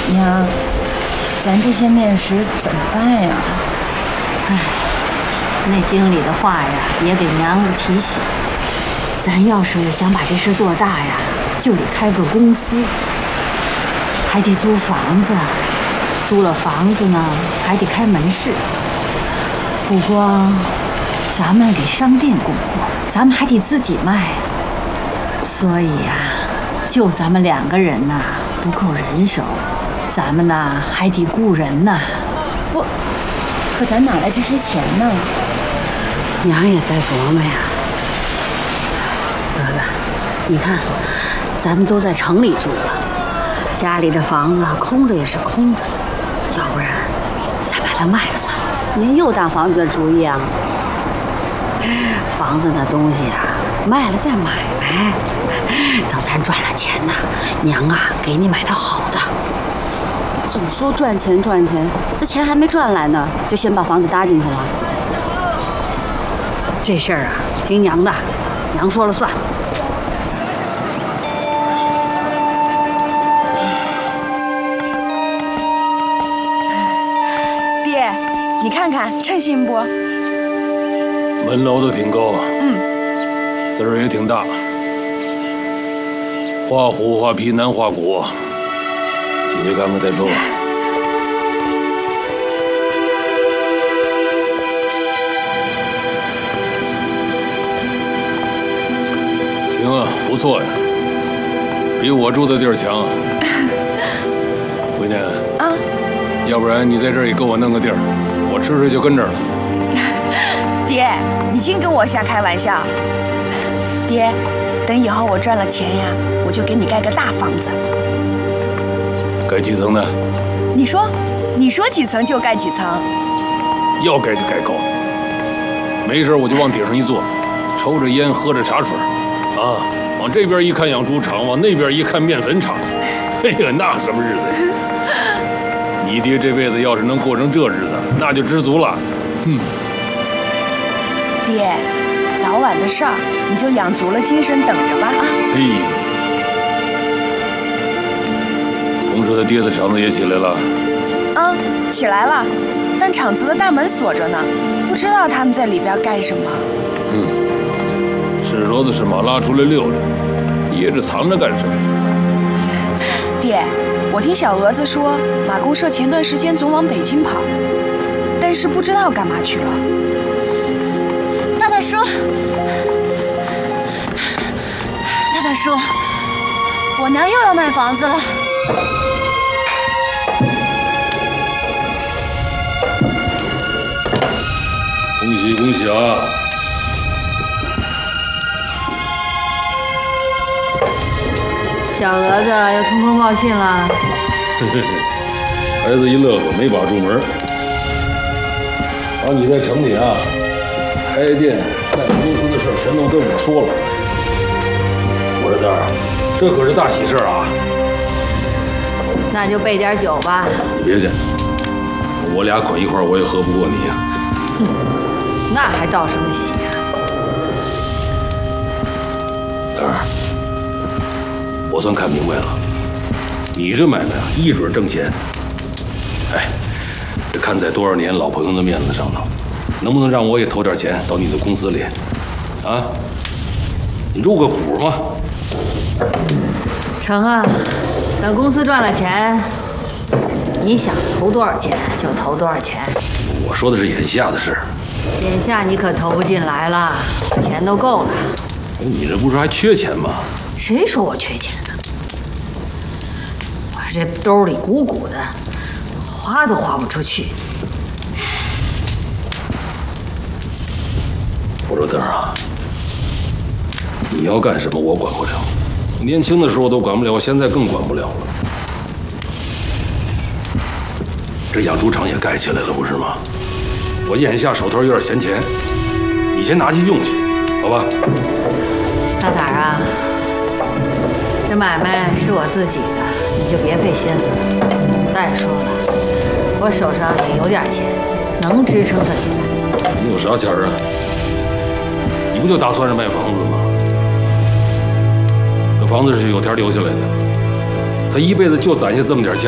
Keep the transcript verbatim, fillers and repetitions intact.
娘，咱这些面食怎么办呀？ 唉，那经理的话呀，也给娘了提醒。咱要是想把这事做大呀，就得开个公司，还得租房子，租了房子呢，还得开门市。不光咱们给商店供货，咱们还得自己卖。所以呀，就咱们两个人呐，不够人手，咱们呐还得雇人呐。 不，可咱哪来这些钱呢？ 娘也在琢磨呀。哥哥，你看，咱们都在城里住了，家里的房子空着也是空着，要不然咱把它卖了算了。 您又打房子的主意啊？ 房子那东西啊，卖了再买卖。等咱赚了钱呐，娘啊，给你买套好的。 总说赚钱赚钱，这钱还没赚来呢，就先把房子搭进去了。 这事儿啊，听娘的，娘说了算。 爹，你看看称心不？ 门楼的挺高， 嗯， 字儿也挺大。画虎画皮难画骨，进去看看再说吧。行啊，不错呀，比我住的地儿强。闺女啊， 要不然你在这儿也给我弄个地儿，我吃睡就跟这儿了。 爹，你净跟我瞎开玩笑。爹，等以后我赚了钱呀，我就给你盖个大房子。 盖几层呢？ 你说，你说几层就盖几层。 要盖就盖高，没事我就往顶上一坐，抽着烟喝着茶水，啊，往这边一看养猪场，往那边一看面粉厂，哎呀，那什么日子呀！你爹这辈子要是能过成这日子，那就知足了。哼。 爹，早晚的事儿，你就养足了精神等着吧啊！ 嘿，红叔他爹的厂子也起来了。 啊，起来了，但厂子的大门锁着呢，不知道他们在里边干什么。 嗯，是骡子是马拉出来溜着，掖着藏着干什么？ 爹，我听小蛾子说，马公社前段时间总往北京跑，但是不知道干嘛去了。 大大叔，大大叔，我娘又要卖房子了。 恭喜恭喜啊！ 小蛾子又通风报信了。 嘿嘿嘿，孩子一乐呵，没把住门。把你在城里啊开店卖公司的事全都跟我说了。我说蛋儿，这可是大喜事啊！ 那就备点酒吧。 你别介，我俩捆一块我也喝不过你呀。 哼，那还道什么喜啊？ 蛋儿，我算看明白了，你这买卖啊，一准挣钱。哎，这看在多少年老朋友的面子上头，能不能让我也投点钱到你的公司里？啊，你入个股嘛？ 成啊，等公司赚了钱，你想投多少钱就投多少钱。 我说的是眼下的事。 眼下你可投不进来了，钱都够了。 你这不是还缺钱吗？ 谁说我缺钱呢？我这兜里鼓鼓的，花都花不出去。 我说蛋儿啊，你要干什么我管不了，年轻的时候都管不了，现在更管不了了。这养猪场也盖起来了，不是吗？我眼下手头有点闲钱，你先拿去用去，好吧？ 大胆啊，这买卖是我自己的，你就别费心思了。再说了，我手上也有点钱，能支撑上进来。 你有啥钱啊？你不就打算着卖房子吗？这房子是有天留下来的，他一辈子就攒下这么点钱，